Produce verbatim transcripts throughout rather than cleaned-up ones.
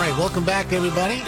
right, welcome back, everybody.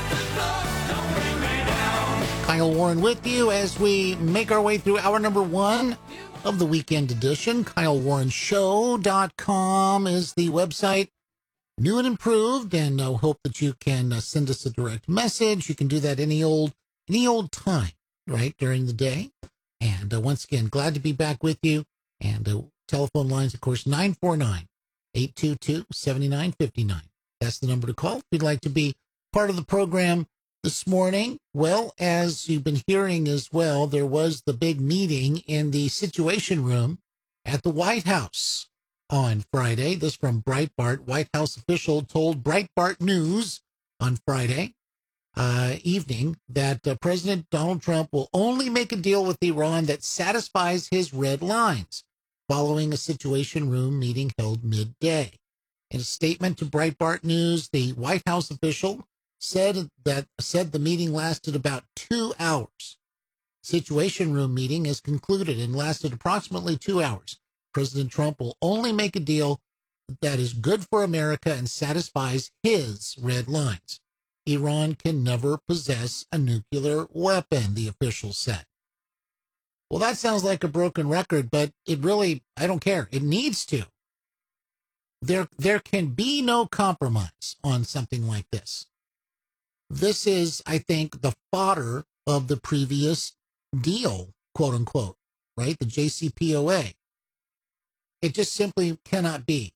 Kyle Warren with you as we make our way through hour number one of the weekend edition. Kyle Warren Show dot com is the website, new and improved, and I uh, hope that you can uh, send us a direct message. You can do that any old, any old time, right, during the day. And uh, once again, glad to be back with you. And uh, telephone lines, of course, nine four nine, eight two two, seven nine five nine. That's the number to call if you'd like to be part of the program this morning. Well, as you've been hearing as well, there was the big meeting in the Situation Room at the White House on Friday. This from Breitbart. White House official told Breitbart News on Friday uh, evening that uh, President Donald Trump will only make a deal with Iran that satisfies his red lines following a Situation Room meeting held midday. In a statement to Breitbart News, the White House official said that said the meeting lasted about two hours. Situation Room meeting is concluded and lasted approximately two hours. President Trump will only make a deal that is good for America and satisfies his red lines. Iran can never possess a nuclear weapon, the official said. Well, that sounds like a broken record, but it really, I don't care. It needs to. There, there can be no compromise on something like this. This is, I think, the fodder of the previous deal, quote unquote, right? The J C P O A. It just simply cannot be.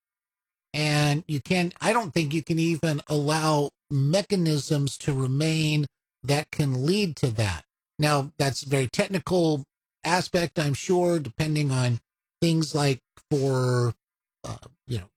And you can, I don't think you can even allow mechanisms to remain that can lead to that. Now, that's a very technical aspect, I'm sure, depending on things like for, uh, you know,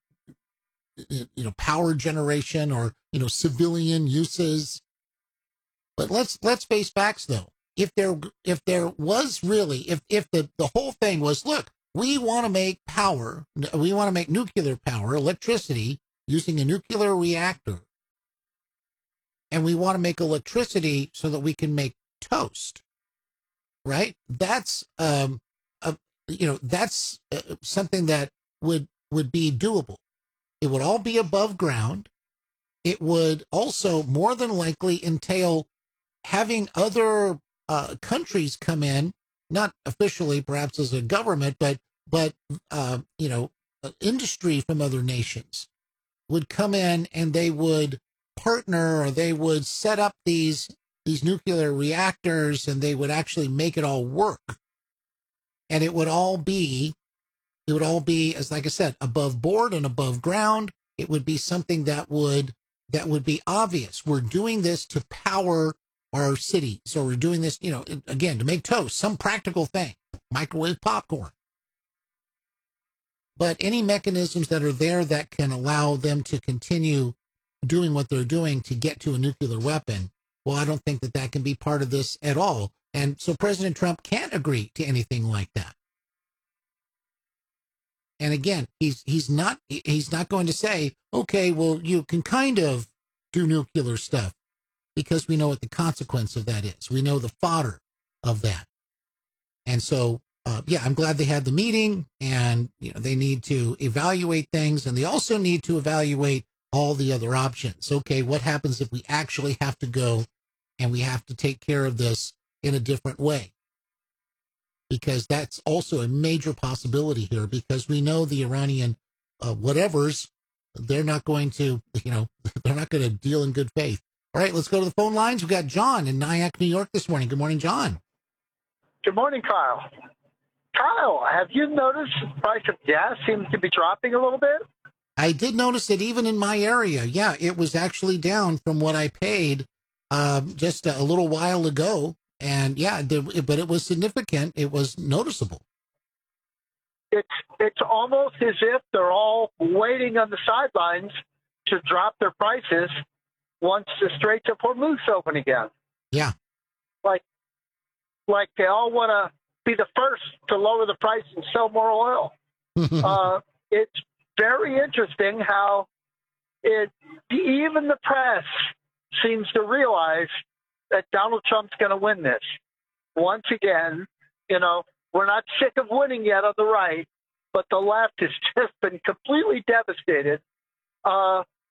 uh, you know, power generation or, you know, civilian uses. But let's let's face facts, though. If there if there was really, if if the, the whole thing was, look, we want to make power, we want to make nuclear power, electricity, using a nuclear reactor, and we want to make electricity so that we can make toast, right? That's, um, a, you know, that's uh, something that would would be doable. It would all be above ground. It would also more than likely entail having other uh, countries come in, not officially perhaps as a government, but, but uh, you know, industry from other nations would come in and they would partner, or they would set up these, these nuclear reactors, and they would actually make it all work. And it would all be, it would all be, as like I said, above board and above ground. It would be something that would, that would be obvious. We're doing this to power our cities, or we're doing this, you know, again, to make toast, some practical thing, microwave popcorn. But any mechanisms that are there that can allow them to continue doing what they're doing to get to a nuclear weapon, well, I don't think that that can be part of this at all. And so President Trump can't agree to anything like that. And again, he's he's not he's not going to say, okay, well, you can kind of do nuclear stuff, because we know what the consequence of that is. We know the fodder of that. And so, uh, yeah, I'm glad they had the meeting, and you know, they need to evaluate things, and they also need to evaluate all the other options. Okay, what happens if we actually have to go and we have to take care of this in a different way? Because that's also a major possibility here, because we know the Iranian uh, whatevers, they're not going to, you know, they're not going to deal in good faith. All right, let's go to the phone lines. We've got John in Nyack, New York this morning. Good morning, John. Good morning, Kyle. Kyle, have you noticed the price of gas seems to be dropping a little bit? I did notice it even in my area. Yeah, it was actually down from what I paid um, just a, a little while ago. And yeah, there, but it was significant. It was noticeable. It's it's almost as if they're all waiting on the sidelines to drop their prices once the Straits of Hormuz open again. Yeah. Like, like they all want to be the first to lower the price and sell more oil. uh, it's very interesting how it even the press seems to realize that Donald Trump's going to win this. Once again, you know, we're not sick of winning yet on the right, but the left has just been completely devastated. Uh,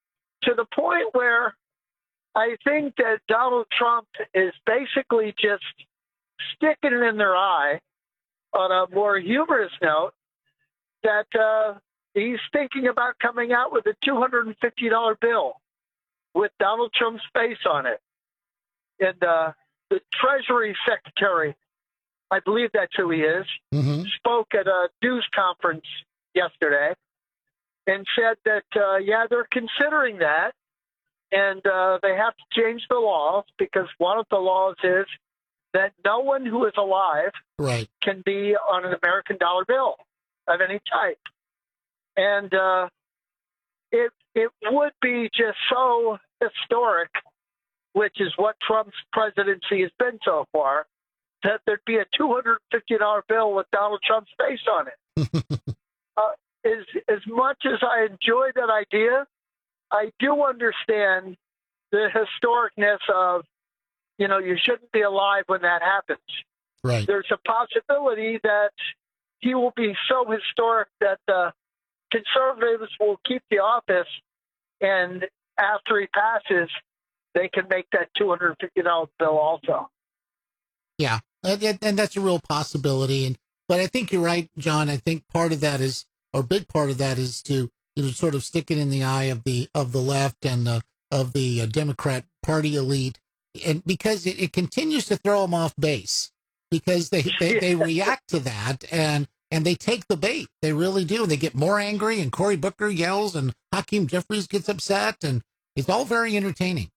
to the point where I think that Donald Trump is basically just sticking it in their eye on a more humorous note that uh, he's thinking about coming out with a two hundred fifty dollars bill with Donald Trump's face on it. And uh, the Treasury Secretary, I believe that's who he is, mm-hmm. spoke at a news conference yesterday and said that, uh, yeah, they're considering that. And uh, they have to change the laws because one of the laws is that no one who is alive right. can be on an American dollar bill of any type. And uh, it it would be just so historic, which is what Trump's presidency has been so far, that there'd be a two hundred fifty dollars bill with Donald Trump's face on it. uh, as, as much as I enjoy that idea, I do understand the historicness of, you know, you shouldn't be alive when that happens. Right. There's a possibility that he will be so historic that the conservatives will keep the office, and after he passes, they can make that two hundred fifty dollars bill also. Yeah, and, and that's a real possibility. And but I think you're right, John. I think part of that is, or a big part of that is to, you know, sort of stick it in the eye of the of the left and the, of the uh, Democrat Party elite, and because it, it continues to throw them off base, because they they, they react to that and and they take the bait. They really do. They get more angry, and Cory Booker yells, and Hakeem Jeffries gets upset, and it's all very entertaining.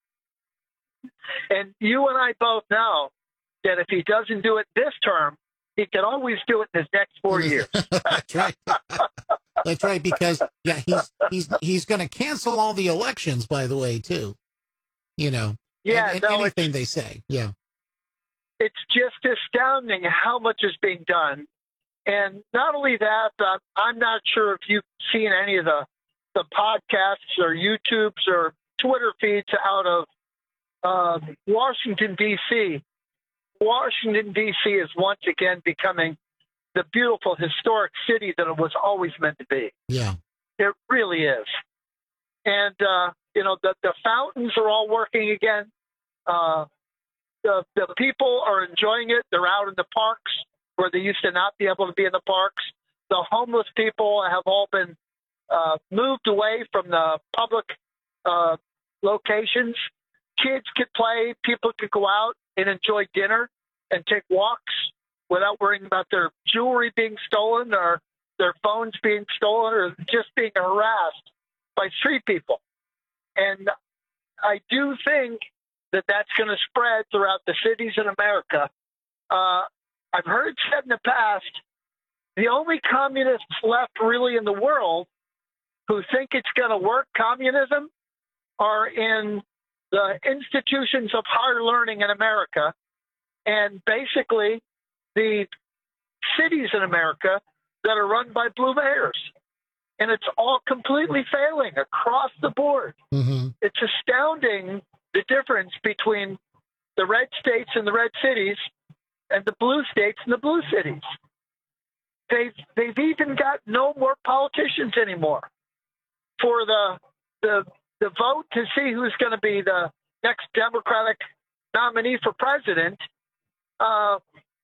And you and I both know that if he doesn't do it this term, he can always do it in his next four years. That's right. That's right, because yeah, he's he's he's going to cancel all the elections, by the way, too. You know, yeah, and, and no, anything they say, yeah. It's just astounding how much is being done, and not only that, but I'm not sure if you've seen any of the the podcasts or YouTubes or Twitter feeds out of uh, Washington D C Washington D C is once again becoming the beautiful historic city that it was always meant to be. Yeah, it really is. And uh, you know, the the fountains are all working again. Uh, the the people are enjoying it. They're out in the parks where they used to not be able to be in the parks. The homeless people have all been uh, moved away from the public uh, locations. Kids could play. People could go out and enjoy dinner and take walks without worrying about their jewelry being stolen or their phones being stolen or just being harassed by street people. And I do think that that's going to spread throughout the cities in America. Uh, I've heard said in the past, the only communists left really in the world who think it's going to work, communism, are in the institutions of higher learning in America, and basically the cities in America that are run by blue mayors. And it's all completely failing across the board. Mm-hmm. It's astounding the difference between the red states and the red cities and the blue states and the blue cities. They've, they've even got no more politicians anymore. For the, the, the vote to see who's going to be the next Democratic nominee for president, uh,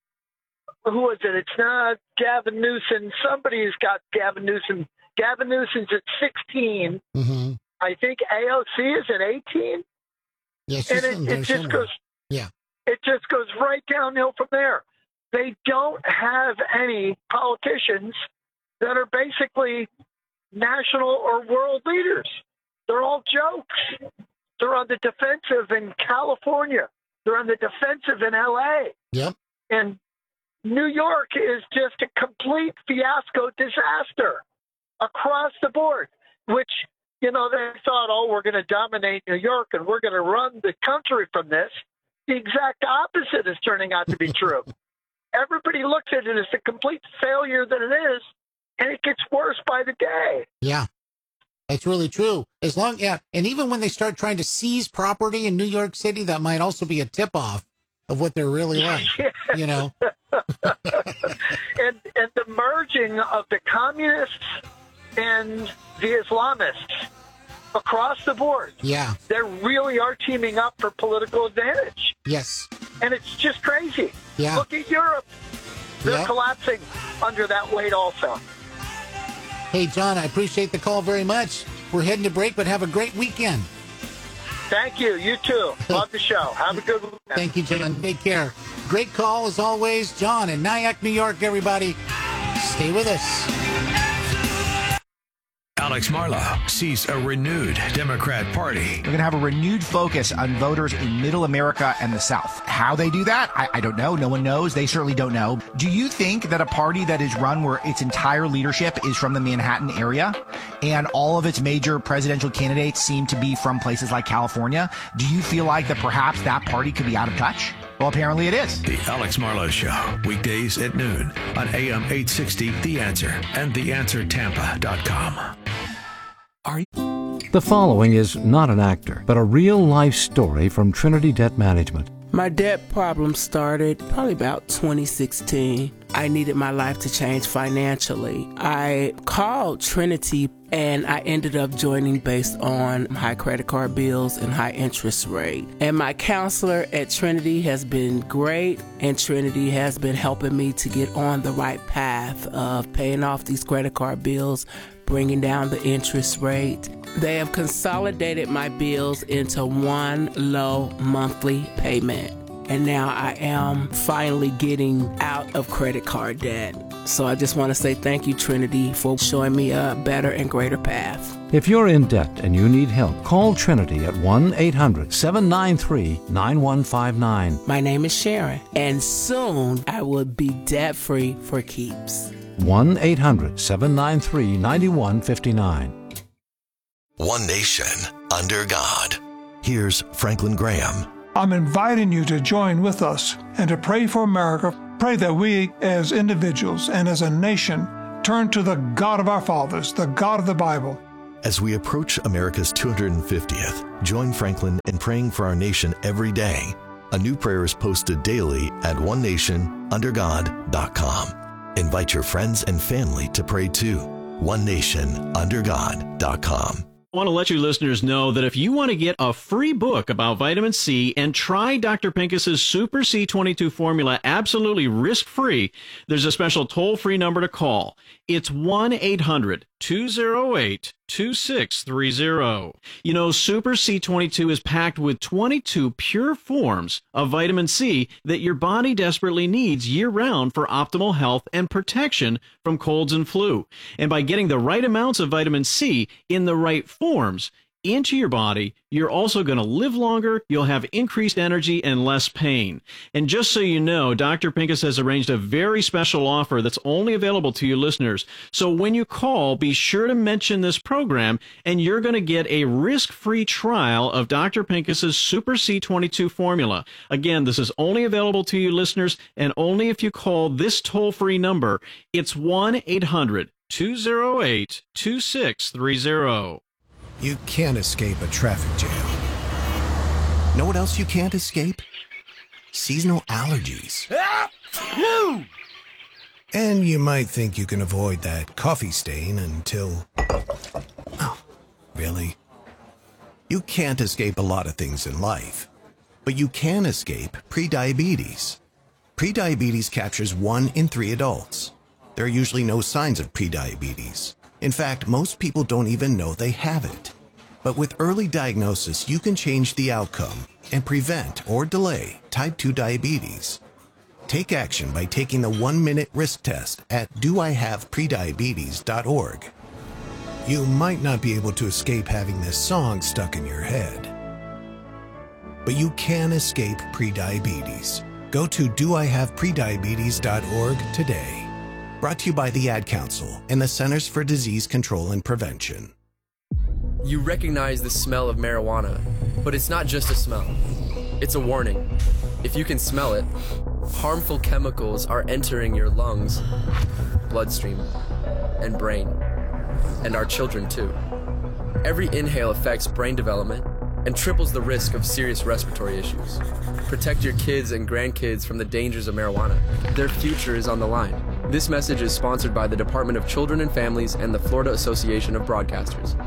who is it? It's not Gavin Newsom. Somebody's got Gavin Newsom. Gavin Newsom's at sixteen. Mm-hmm. I think A O C is at eighteen. Yes, and it, it just somewhere. goes. Yeah, it just goes right downhill from there. They don't have any politicians that are basically national or world leaders. They're all jokes. They're on the defensive in California. They're on the defensive in L A. Yep. And New York is just a complete fiasco disaster across the board, which, you know, they thought, oh, we're going to dominate New York and we're going to run the country from this. The exact opposite is turning out to be true. Everybody looks at it as the complete failure that it is, and it gets worse by the day. Yeah, that's really true. As long, yeah, and even when they start trying to seize property in New York City, that might also be a tip-off of what they're really like, yeah. You know? and, and the merging of the communists and the Islamists across the board. Yeah. They really are teaming up for political advantage. Yes. And it's just crazy. Yeah. Look at Europe. They're Yep. collapsing under that weight also. Hey, John, I appreciate the call very much. We're heading to break, but have a great weekend. Thank you. You too. Love the show. Have a good weekend. Thank you, John. Take care. Great call, as always. John in Nyack, New York, everybody. Stay with us. Alex Marla sees a renewed Democrat Party. We're going to have a renewed focus on voters in Middle America and the South. How they do that, I, I don't know. No one knows. They certainly don't know. Do you think that a party that is run where its entire leadership is from the Manhattan area and all of its major presidential candidates seem to be from places like California, do you feel like that perhaps that party could be out of touch? Well, apparently it is. The Alex Marla Show, weekdays at noon on A M eight sixty, The Answer, and the answer tampa dot com. Are you? The following is not an actor, but a real-life story from Trinity Debt Management. My debt problem started probably about twenty sixteen. I needed my life to change financially. I called Trinity and I ended up joining based on high credit card bills and high interest rate. And my counselor at Trinity has been great, and Trinity has been helping me to get on the right path of paying off these credit card bills, bringing down the interest rate. They have consolidated my bills into one low monthly payment. And now I am finally getting out of credit card debt. So I just want to say thank you, Trinity, for showing me a better and greater path. If you're in debt and you need help, call Trinity at one eight hundred seven nine three nine one five nine. My name is Sharon, and soon I will be debt-free for keeps. one eight hundred seven nine three nine one five nine. One nation under God. Here's Franklin Graham. I'm inviting you to join with us and to pray for America. Pray that we as individuals and as a nation turn to the God of our fathers, the God of the Bible. As we approach America's two hundred fiftieth, join Franklin in praying for our nation every day. A new prayer is posted daily at one nation under god dot com. Invite your friends and family to pray too. one nation under god dot com. I want to let you listeners know that if you want to get a free book about vitamin C and try Doctor Pincus's Super C twenty-two formula absolutely risk-free, there's a special toll-free number to call. It's one eight hundred two oh eight two six three oh. You know, Super C twenty-two is packed with twenty-two pure forms of vitamin C that your body desperately needs year-round for optimal health and protection from colds and flu. And by getting the right amounts of vitamin C in the right forms into your body, you're also going to live longer, you'll have increased energy and less pain. And just so you know, Doctor Pincus has arranged a very special offer that's only available to you listeners. So when you call, be sure to mention this program, and you're going to get a risk-free trial of Doctor Pincus's Super C twenty-two formula. Again, this is only available to you listeners, and only if you call this toll-free number. It's one eight hundred two oh eight two six three oh. You can't escape a traffic jam. Know what else you can't escape? Seasonal allergies. And you might think you can avoid that coffee stain until... Oh, really? You can't escape a lot of things in life, but you can escape prediabetes. Prediabetes captures one in three adults. There are usually no signs of prediabetes. In fact, most people don't even know they have it. But with early diagnosis, you can change the outcome and prevent or delay type two diabetes. Take action by taking the one-minute risk test at do I have prediabetes dot org. You might not be able to escape having this song stuck in your head, but you can escape prediabetes. Go to do I have prediabetes dot org today. Brought to you by the Ad Council and the Centers for Disease Control and Prevention. You recognize the smell of marijuana, but it's not just a smell. It's a warning. If you can smell it, harmful chemicals are entering your lungs, bloodstream, and brain, and our children too. Every inhale affects brain development and triples the risk of serious respiratory issues. Protect your kids and grandkids from the dangers of marijuana. Their future is on the line. This message is sponsored by the Department of Children and Families and the Florida Association of Broadcasters.